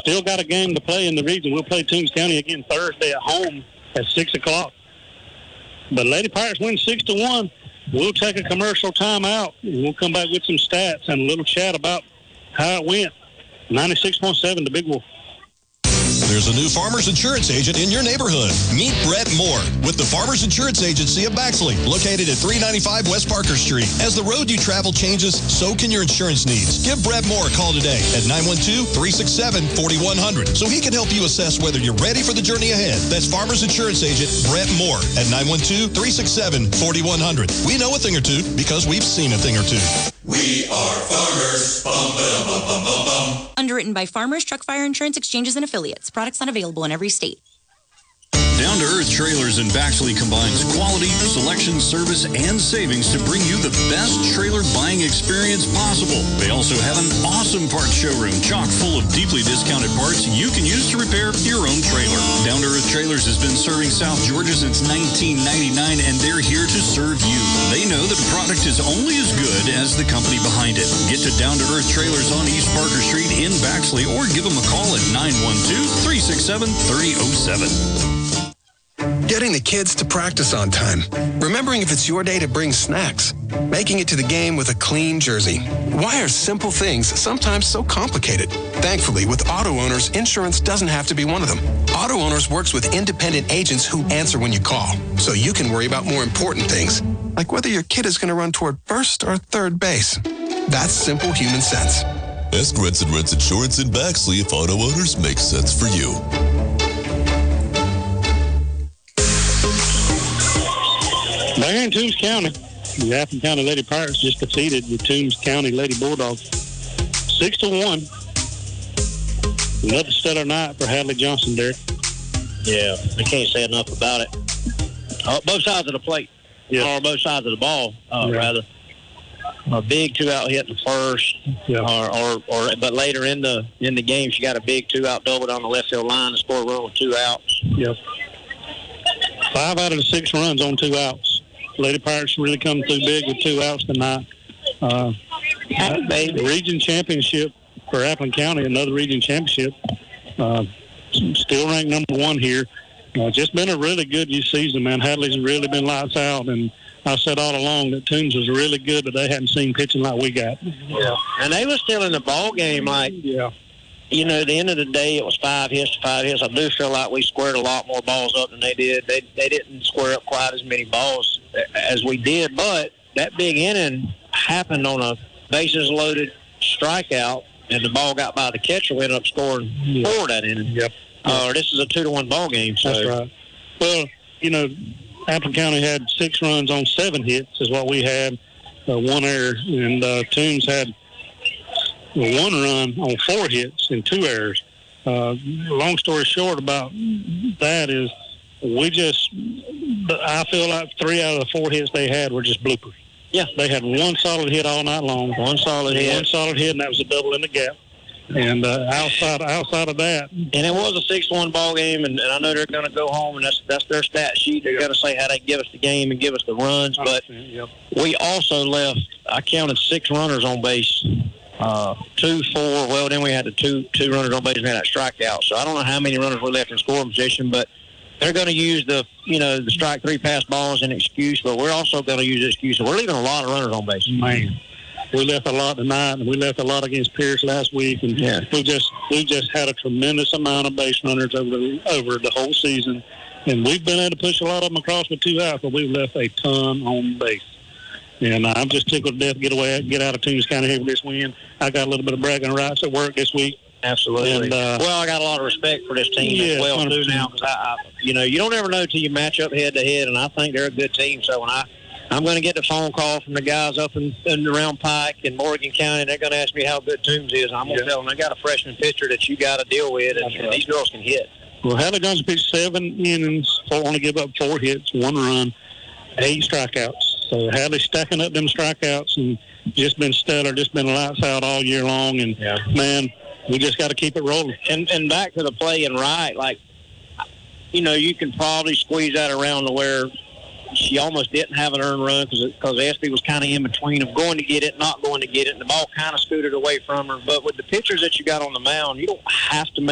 still got a game to play in the region. We'll play Toombs County again Thursday at home at 6 o'clock. But Lady Pirates win 6-1. We'll take a commercial timeout. We'll come back with some stats and a little chat about how it went. 96.7, the Big Wolf. There's a new Farmers Insurance agent in your neighborhood. Meet Brett Moore with the Farmers Insurance Agency of Baxley, located at 395 West Parker Street. As the road you travel changes, so can your insurance needs. Give Brett Moore a call today at 912-367-4100 so he can help you assess whether you're ready for the journey ahead. That's Farmers Insurance Agent Brett Moore at 912-367-4100. We know a thing or two because we've seen a thing or two. We are Farmers. Bum, ba, bum, bum, bum, bum. Underwritten by Farmers Truck Fire Insurance Exchanges and Affiliates. Products not available in every state. Down to Earth Trailers in Baxley combines quality, selection, service, and savings to bring you the best trailer buying experience possible. They also have an awesome parts showroom chock full of deeply discounted parts you can use to repair your own trailer. Down to Earth Trailers has been serving South Georgia since 1999, and they're here to serve you. They know that a product is only as good as the company behind it. Get to Down to Earth Trailers on East Parker Street in Baxley or give them a call at 912-367-3007. Getting the kids to practice on time. Remembering if it's your day to bring snacks. Making it to the game with a clean jersey. Why are simple things sometimes so complicated? Thankfully, with Auto Owners, insurance doesn't have to be one of them. Auto Owners works with independent agents who answer when you call, so you can worry about more important things, like whether your kid is going to run toward first or third base. That's simple human sense. Ask Rents and Rents Insurance in Baxley if Auto Owners makes sense for you. Back here in Toombs County, the Appleton County Lady Pirates just defeated the Toombs County Lady Bulldogs 6-1. Another stellar night for Hadley Johnson, Derek. Yeah, I can't say enough about it. Both sides of the plate, or both sides of the ball, rather. A big two-out hit in the first, but later in the game, she got a big two-out double down the left field line to score a run with 2 outs. Yep. 5 out of the 6 runs on 2 outs. Lady Pirates really come through big with 2 outs tonight. Region championship for Appleton County, another region championship. Still ranked number 1 here. Just been a really good season, man. Hadley's really been lights out, and I said all along that Toombs was really good, but they hadn't seen pitching like we got. Yeah, and they were still in the ball game, like, you know, at the end of the day, it was 5 hits to 5 hits. I do feel like we squared a lot more balls up than they did. They didn't square up quite as many balls as we did, but that big inning happened on a bases-loaded strikeout, and the ball got by the catcher. We ended up scoring 4 that inning. Yep. This is a 2-1 ball game. So. That's right. Well, you know, Appleton County had 6 runs on 7 hits is what we had, 1 error, and Toombs had 1 run on 4 hits and 2 errors. Long story short about that is I feel like 3 out of the 4 hits they had were just bloopers. Yeah. They had 1 solid hit all night long. One solid hit, and that was a double in the gap. And outside of that. And it was a 6-1 ball game, and I know they're going to go home, and that's their stat sheet. They're going to say how they give us the game and give us the runs. But we also left, I counted 6 runners on base. 2, 4. Well, then we had the two runners on base and had that strikeout. So I don't know how many runners we left in scoring position, but they're going to use the strike 3 pass balls as an excuse. But we're also going to use the excuse. We're leaving a lot of runners on base. Man, we left a lot tonight, and we left a lot against Pierce last week, and we just had a tremendous amount of base runners over the whole season, and we've been able to push a lot of them across with 2 outs, but we've left a ton on base. And I'm just tickled to death to get out of Toombs County here with this win. I got a little bit of bragging rights at work this week. Absolutely. And, well, I got a lot of respect for this team as well, 100%. Too, now, because you don't ever know till you match up head-to-head, and I think they're a good team. So when I'm going to get the phone call from the guys up in around Pike and Morgan County, and they're going to ask me how good Toombs is. I'm going to tell them they got a freshman pitcher that you got to deal with, and these girls can hit. Well, Hadley Johnson pitched 7 innings, only give up 4 hits, 1 run, 8 strikeouts. So Hadley's stacking up them strikeouts and just been stellar, just been lights out all year long. And, man, we just got to keep it rolling. And back to the play and right, like, you can probably squeeze that around to where she almost didn't have an earned run because Espy was kind of in between of going to get it, not going to get it, and the ball kind of scooted away from her. But with the pitchers that you got on the mound, you don't have to